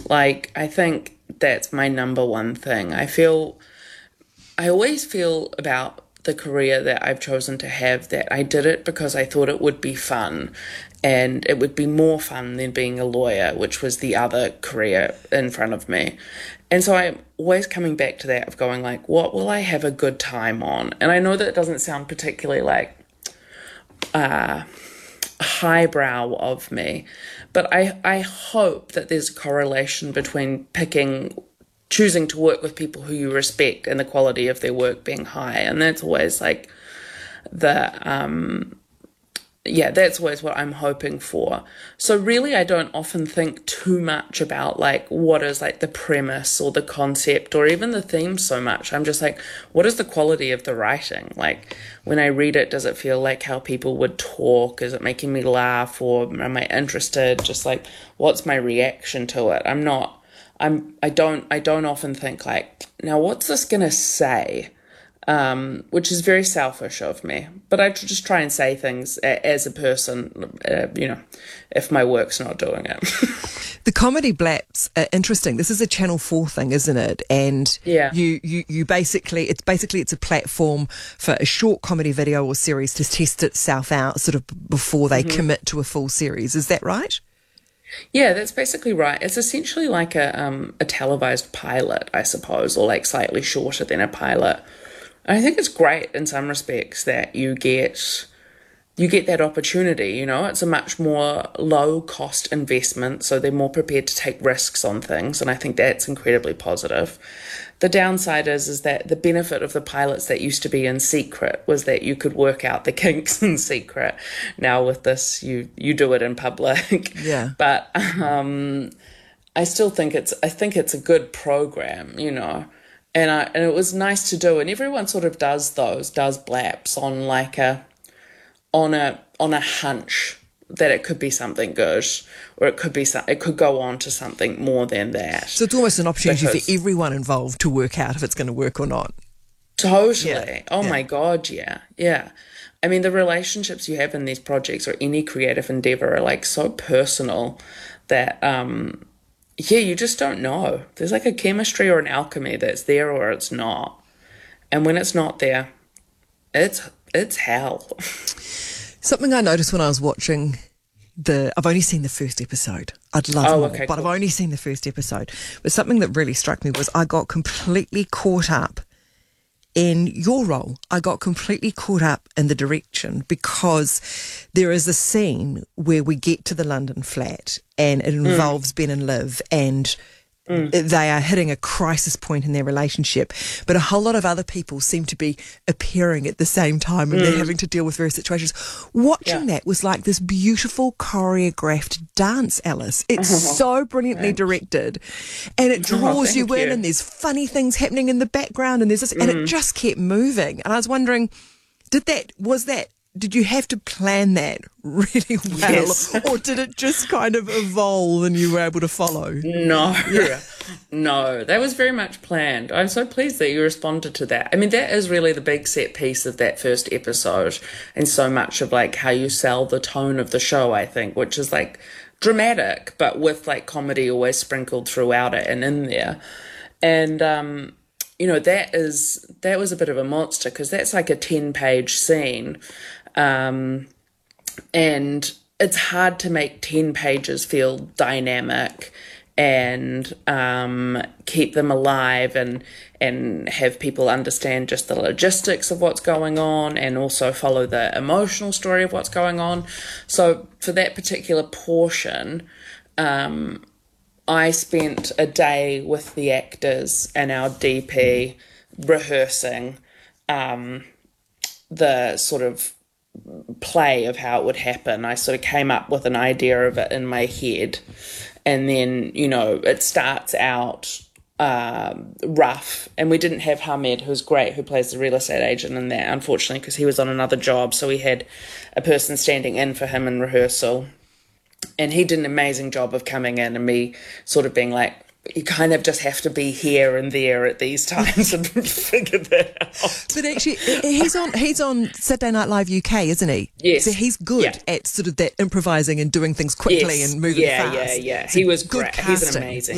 Like, I think that's my number one thing. I always feel about the career that I've chosen to have that I did it because I thought it would be fun, and it would be more fun than being a lawyer, which was the other career in front of me. And so I'm always coming back to that of going like, what will I have a good time on? And I know that it doesn't sound particularly like highbrow of me, but I hope that there's a correlation between choosing to work with people who you respect and the quality of their work being high. And that's always like that's always what I'm hoping for. So really, I don't often think too much about like what is like the premise or the concept or even the theme so much. I'm just like, what is the quality of the writing? Like when I read it, does it feel like how people would talk? Is it making me laugh, or am I interested? Just like, what's my reaction to it? I don't often think like, now what's this gonna say? Which is very selfish of me. But I just try and say things as a person, if my work's not doing it. The comedy blaps are interesting. This is a Channel 4 thing, isn't it? And you basically, it's a platform for a short comedy video or series to test itself out sort of before they commit to a full series. Is that right? Yeah, that's basically right. It's essentially like a televised pilot, I suppose, or like slightly shorter than a pilot. I think it's great in some respects that you get that opportunity, it's a much more low cost investment, so they're more prepared to take risks on things, and I think that's incredibly positive. The downside is that the benefit of the pilots that used to be in secret was that you could work out the kinks in secret. Now with this, you do it in public. Yeah. But I still think it's a good program, And it was nice to do, and everyone sort of does blaps on like on a hunch that it could be something good, or it could go on to something more than that. So it's almost an opportunity for everyone involved to work out if it's going to work or not. Totally. Yeah. Oh my God, yeah. I mean, the relationships you have in these projects or any creative endeavor are like so personal that you just don't know. There's like a chemistry or an alchemy that's there or it's not. And when it's not there, it's hell. Something I noticed when I was watching I've only seen the first episode. I'd love more, but cool. I've only seen the first episode. But something that really struck me was I got completely caught up in your role. I got completely caught up in the direction, because there is a scene where we get to the London flat and it involves Ben and Liv, and they are hitting a crisis point in their relationship, but a whole lot of other people seem to be appearing at the same time, and they're having to deal with various situations. Watching that was like this beautiful choreographed dance, Alice. It's so brilliantly directed, and it draws you in, and there's funny things happening in the background, and there's this, and it just kept moving. And I was wondering, did you have to plan that really well, yes. or did it just kind of evolve and you were able to follow? No, no, that was very much planned. I'm so pleased that you responded to that. I mean, that is really the big set piece of that first episode, and so much of like how you sell the tone of the show, I think, which is like dramatic, but with like comedy always sprinkled throughout it and in there. And, that was a bit of a monster, because that's like a 10-page scene. And it's hard to make 10 pages feel dynamic and keep them alive and have people understand just the logistics of what's going on, and also follow the emotional story of what's going on. So for that particular portion, I spent a day with the actors and our DP rehearsing the sort of play of how it would happen. I sort of came up with an idea of it in my head, and then it starts out rough, and we didn't have Hamed, who's great, who plays the real estate agent in that, unfortunately, because he was on another job, so we had a person standing in for him in rehearsal, and he did an amazing job of coming in and me sort of being like, you kind of just have to be here and there at these times and figure that out. But actually, he's on Saturday Night Live UK, isn't he? Yes. So he's good at sort of that improvising and doing things quickly and moving fast. Yeah. He was great. He's an amazing